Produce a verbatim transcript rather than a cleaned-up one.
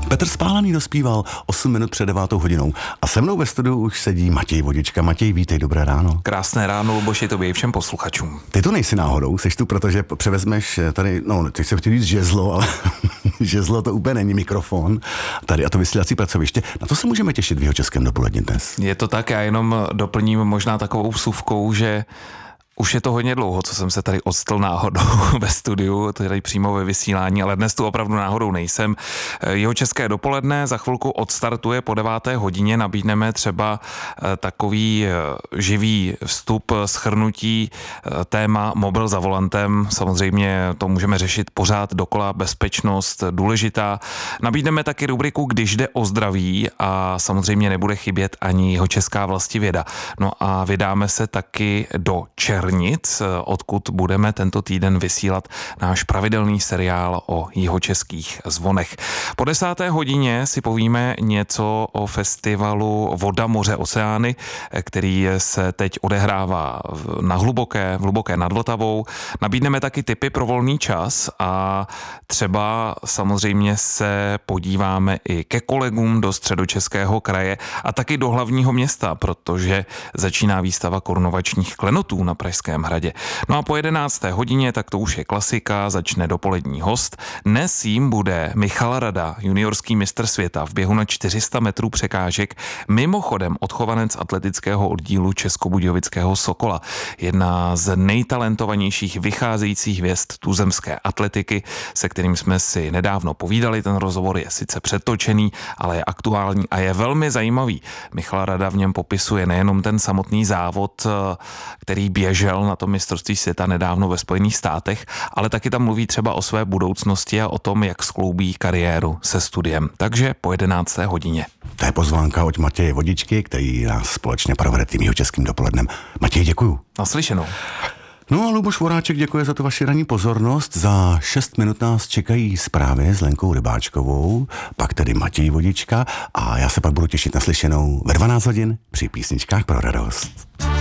Petr Spálený dospíval osm minut před devátou hodinou a se mnou ve studiu už sedí Matěj Vodička. Matěj, vítej, dobré ráno. Krásné ráno, Luboši, tobě i všem posluchačům. Ty tu nejsi náhodou, seš tu, protože převezmeš tady, no, teď se chtěl říct žezlo, ale žezlo to úplně není mikrofon. Tady a to vysílací pracoviště. Na to se můžeme těšit v Jihočeském dopoledni dnes. Je to tak, já jenom doplním možná takovou vsuvkou, že už je to hodně dlouho, co jsem se tady odstl náhodou ve studiu, tady přímo ve vysílání, ale dnes tu opravdu náhodou nejsem. Jihočeské dopoledne za chvilku odstartuje po deváté hodině, nabídneme třeba takový živý vstup, shrnutí téma mobil za volantem. Samozřejmě to můžeme řešit pořád dokola, bezpečnost důležitá. Nabídneme taky rubriku Když jde o zdraví a samozřejmě nebude chybět ani jihočeská vlastivěda. No a vydáme se taky do Čer Nic, odkud budeme tento týden vysílat náš pravidelný seriál o jihočeských zvonech. Po desáté hodině si povíme něco o festivalu Voda, moře, oceány, který se teď odehrává na hluboké, v hluboké nad Vltavou. Nabídneme taky tipy pro volný čas a třeba samozřejmě se podíváme i ke kolegům do Středočeského kraje a taky do hlavního města, protože začíná výstava korunovačních klenotů na Pražském hradě. No a po jedenácté hodině, tak to už je klasika, začne dopolední host. Dnes jím bude Michal Rada, juniorský mistr světa v běhu na čtyři sta metrů překážek, mimochodem odchovanec atletického oddílu Českobudějovického Sokola. Jedna z nejtalentovanějších vycházejících hvězd tuzemské atletiky, se kterým jsme si nedávno povídali. Ten rozhovor je sice přetočený, ale je aktuální a je velmi zajímavý. Michal Rada v něm popisuje nejenom ten samotný závod, který běžel na tom mistrovství světa nedávno ve Spojených státech, ale taky tam mluví třeba o své budoucnosti a o tom, jak skloubí kariéru se studiem. Takže po jedenácté hodině. To je pozvánka od Matěje Vodičky, který nás společně provede tím Jihočeským dopolednem. Matěj, děkuju. Naslyšenou. No a Luboš Voráček děkuje za tu vaši ranní pozornost. Za šest minut nás čekají zprávy s Lenkou Rybáčkovou, pak tedy Matěj Vodička a já se pak budu těšit na slyšenou ve dvanáct hodin při písničkách pro radost.